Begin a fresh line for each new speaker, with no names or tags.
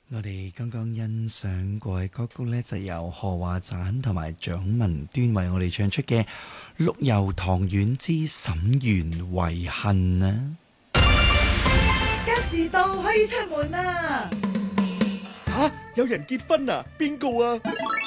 我哋剛剛欣賞過嘅歌曲呢，就由何華盞同埋蔣文端為我哋唱出嘅《綠油塘苑之沈園遺恨》啊！
加士到可以出門啦！
吓，有人結婚啊？邊個啊？